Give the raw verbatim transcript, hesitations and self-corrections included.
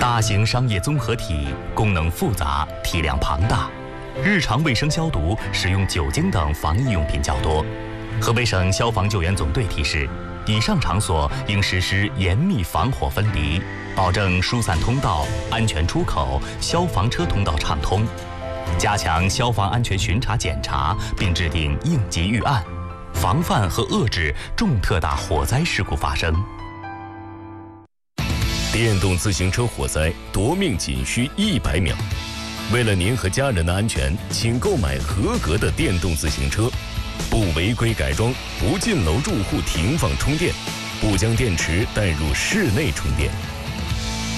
大型商业综合体，功能复杂，体量庞大，日常卫生消毒使用酒精等防疫用品较多。河北省消防救援总队提示，以上场所应实施严密防火分离，保证疏散通道、安全出口、消防车通道畅通，加强消防安全巡查检查，并制定应急预案，防范和遏制重特大火灾事故发生。 电动自行车火灾夺命仅需一百秒。为了您和家人的安全，请购买合格的电动自行车，不违规改装，不进楼住户停放充电，不将电池带入室内充电。